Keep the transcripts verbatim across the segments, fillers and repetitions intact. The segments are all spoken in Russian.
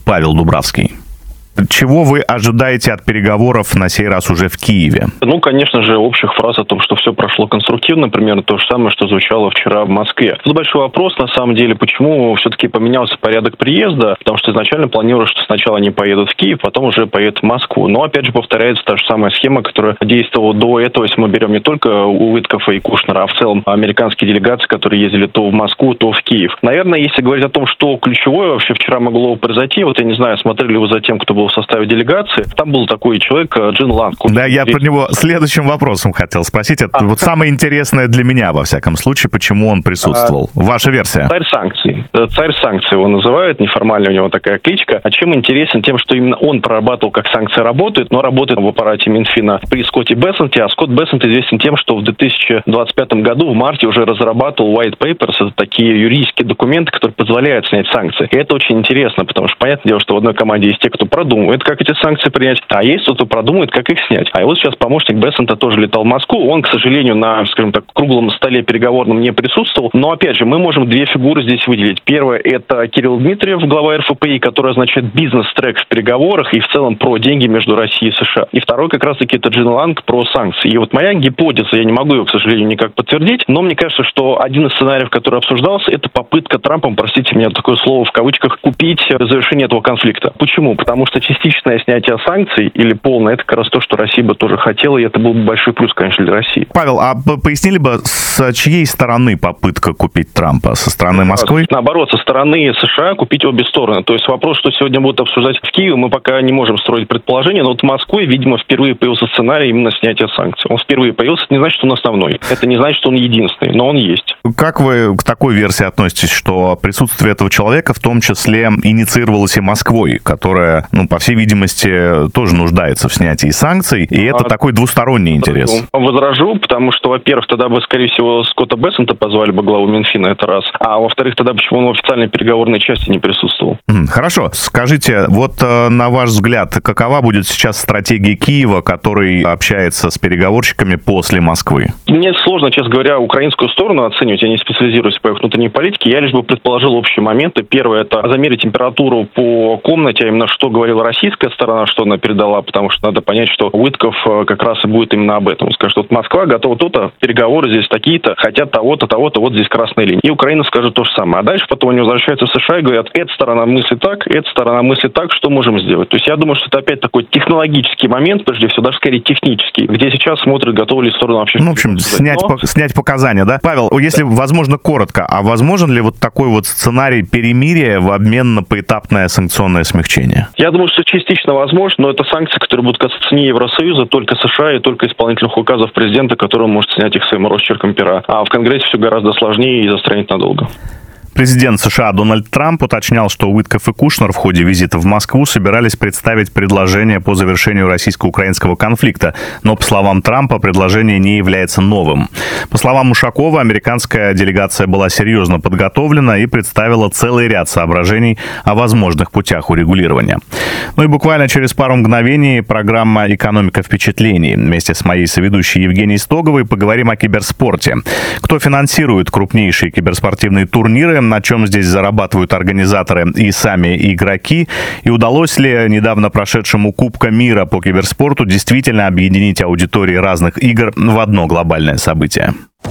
Павел Дубравский. Чего вы ожидаете от переговоров на сей раз уже в Киеве? Ну, конечно же, общих фраз о том, что все прошло конструктивно, примерно то же самое, что звучало вчера в Москве. Тут большой вопрос, на самом деле, почему все-таки поменялся порядок приезда, потому что изначально планировалось, что сначала они поедут в Киев, потом уже поедут в Москву. Но, опять же, повторяется та же самая схема, которая действовала до этого, если мы берем не только Уиткофа и Кушнера, а в целом американские делегации, которые ездили то в Москву, то в Киев. Наверное, если говорить о том, что ключевое вообще вчера могло произойти, вот я не знаю, смотрели ли вы за тем, кто был в составе делегации, там был такой человек Джин Ланг. Да, я про него следующим вопросом хотел спросить. Это а, вот самое интересное для меня, во всяком случае, почему он присутствовал. А, Ваша версия. Царь санкций. Царь санкций его называют, неформально у него такая кличка. А чем интересен? Тем, что именно он прорабатывал, как санкции работают, но работает в аппарате Минфина при Скотте Бессенте, а Скотт Бессент известен тем, что в две тысячи двадцать пятом году в марте уже разрабатывал white papers, это такие юридические документы, которые позволяют снять санкции. И это очень интересно, потому что, понятное дело, что в одной команде есть те, кто продумывает, как эти санкции принять, а есть кто-то продумает, как их снять. А вот сейчас помощник Бессента тоже летал в Москву. Он, к сожалению, на, скажем так, круглом столе переговорном не присутствовал. Но, опять же, мы можем две фигуры здесь выделить. Первое – это Кирилл Дмитриев, глава эр эф пэ и, который означает бизнес-трек в переговорах и в целом про деньги между Россией и США. И второй как раз-таки это Джин Ланг про санкции. И вот моя гипотеза, я не могу ее, к сожалению, никак подтвердить, но мне кажется, что один из сценариев, который обсуждался, это попытка Трампом, простите меня, такое слово в кавычках, купить завершение этого конфликта. Почему? Потому что частично снятие санкций или полное, это как раз то, что Россия бы тоже хотела, и это был бы большой плюс, конечно, для России. Павел, а пояснили бы, с чьей стороны попытка купить Трампа? Со стороны Москвы? Наоборот, со стороны США купить обе стороны. То есть вопрос, что сегодня будут обсуждать в Киеве, мы пока не можем строить предположения, но вот в Москве, видимо, впервые появился сценарий именно снятия санкций. Он впервые появился, это не значит, что он основной. Это не значит, что он единственный, но он есть. Как вы к такой версии относитесь, что присутствие этого человека в том числе инициировалось и Москвой, которая, ну, по всей видимости, тоже нуждается в снятии санкций, и это а, такой двусторонний интерес. Возражу, потому что, во-первых, тогда бы, скорее всего, Скотта Бессента позвали бы главу Минфина, это раз. А во-вторых, тогда почему он в официальной переговорной части не присутствовал? Хорошо. Скажите, вот на ваш взгляд, какова будет сейчас стратегия Киева, который общается с переговорщиками после Москвы? Мне сложно, честно говоря, украинскую сторону оценивать. Я не специализируюсь по их внутренней политике. Я лишь бы предположил общие моменты. Первое – это замерить температуру по комнате, а именно что говорила российская сторона, что она передала, потому что надо понять, что Уитков как раз и будет именно об этом. Он скажет, вот Москва готова то-то, переговоры здесь такие-то, хотят того-то, того-то, вот здесь красная линия. И Украина скажет то же самое. А дальше потом они возвращаются в США и говорят, эта сторона мыслит так, эта сторона мыслит так, что можем сделать. То есть я думаю, что это опять такой технологический момент, прежде всего, даже скорее технический, где сейчас смотрят, готовы ли стороны вообще... Ну, в общем, снять, Но... по- снять показания, да? Павел, если да. возможно, коротко, а возможен ли вот такой вот сценарий перемирия в обмен на поэтапное санкционное смягчение? Я думаю, что частично возможно, но это санкции, которые будут касаться не Евросоюза, только США и только исполнительных указов президента, который он может снять их своим росчерком пера. А в Конгрессе все гораздо сложнее и застрянет надолго. Президент США Дональд Трамп уточнял, что Уиткоф и Кушнер в ходе визита в Москву собирались представить предложение по завершению российско-украинского конфликта, но, по словам Трампа, предложение не является новым. По словам Ушакова, американская делегация была серьезно подготовлена и представила целый ряд соображений о возможных путях урегулирования. Ну и буквально через пару мгновений программа «Экономика впечатлений». Вместе с моей соведущей Евгенией Стоговой поговорим о киберспорте. Кто финансирует крупнейшие киберспортивные турниры, на чем здесь зарабатывают организаторы и сами игроки, и удалось ли недавно прошедшему Кубка мира по киберспорту действительно объединить аудитории разных игр в одно глобальное событие.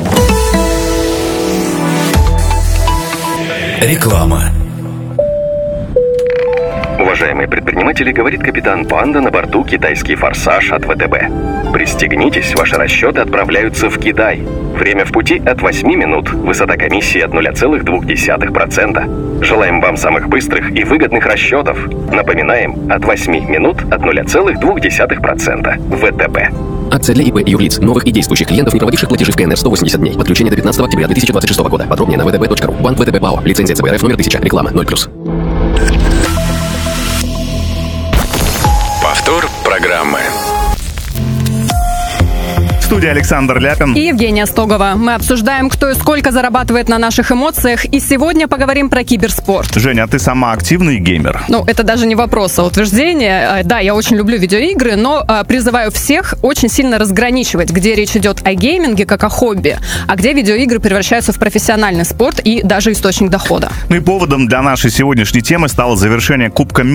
Реклама. Уважаемые предприниматели, говорит капитан Панда на борту «Китайский форсаж» от вэ тэ бэ. Пристегнитесь, ваши расчеты отправляются в Китай. Время в пути от восьми минут. Высота комиссии от ноль целых две десятых процента. Желаем вам самых быстрых и выгодных расчетов. Напоминаем, от восьми минут от ноль целых две десятых процента. вэ тэ бэ. Акция для ИП и юрлиц, новых и действующих клиентов, не проводивших платежи в ка эн эр сто восемьдесят дней. Подключение до пятнадцатого октября две тысячи двадцать шестого года. Подробнее на вэ тэ бэ точка ру. Банк вэ тэ бэ ПАО. Лицензия цэ бэ эр эф номер тысяча. Реклама ноль плюс. Повтор программы. В студии Александр Ляпин и Евгения Стогова. Мы обсуждаем, кто и сколько зарабатывает на наших эмоциях, и сегодня поговорим про киберспорт. Женя, а ты сама активный геймер? Ну, это даже не вопрос, а утверждение. Да, я очень люблю видеоигры, но а, призываю всех очень сильно разграничивать, где речь идет о гейминге как о хобби, а где видеоигры превращаются в профессиональный спорт и даже источник дохода. Ну и поводом для нашей сегодняшней темы стало завершение Кубка